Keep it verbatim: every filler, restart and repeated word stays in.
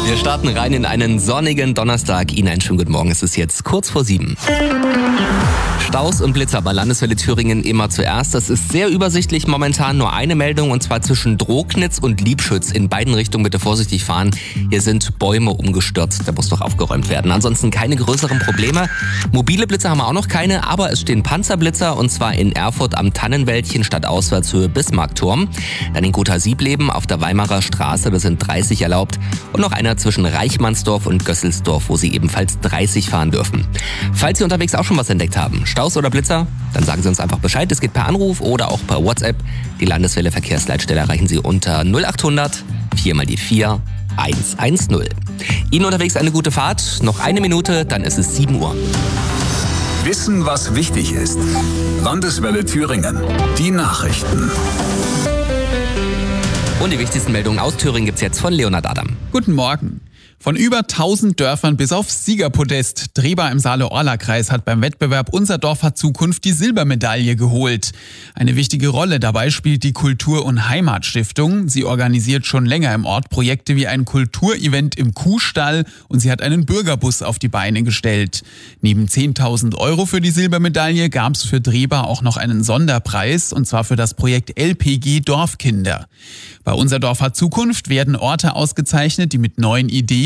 Wir starten rein in einen sonnigen Donnerstag. Ihnen einen schönen guten Morgen. Es ist jetzt kurz vor sieben. Staus und Blitzer bei Landeswelle Thüringen immer zuerst. Das ist sehr übersichtlich momentan. Nur eine Meldung und zwar zwischen Drognitz und Liebschütz. In beiden Richtungen bitte vorsichtig fahren. Hier sind Bäume umgestürzt. Da muss noch aufgeräumt werden. Ansonsten keine größeren Probleme. Mobile Blitzer haben wir auch noch keine, aber es stehen Panzerblitzer und zwar in Erfurt am Tannenwäldchen Stadtauswärtshöhe Bismarckturm. Dann in Gotha-Siebleben auf der Weimarer Straße, das sind dreißig erlaubt. Und noch einer zwischen Reichmannsdorf und Gösselsdorf, wo Sie ebenfalls dreißig fahren dürfen. Falls Sie unterwegs auch schon was entdeckt haben, Staus oder Blitzer, dann sagen Sie uns einfach Bescheid. Es geht per Anruf oder auch per WhatsApp. Die Landeswelle Verkehrsleitstelle erreichen Sie unter null acht hundert vier mal die vier eins eins null. Ihnen unterwegs eine gute Fahrt. Noch eine Minute, dann ist es sieben Uhr. Wissen, was wichtig ist. Landeswelle Thüringen. Die Nachrichten. Und die wichtigsten Meldungen aus Thüringen gibt's jetzt von Leonhard Adam. Guten Morgen. Von über tausend Dörfern bis aufs Siegerpodest. Drehba im Saale-Orla-Kreis hat beim Wettbewerb Unser Dorf hat Zukunft die Silbermedaille geholt. Eine wichtige Rolle dabei spielt die Kultur- und Heimatstiftung. Sie organisiert schon länger im Ort Projekte wie ein Kulturevent im Kuhstall und sie hat einen Bürgerbus auf die Beine gestellt. Neben zehntausend Euro für die Silbermedaille gab es für Drehba auch noch einen Sonderpreis und zwar für das Projekt L P G Dorfkinder. Bei Unser Dorf hat Zukunft werden Orte ausgezeichnet, die mit neuen Ideen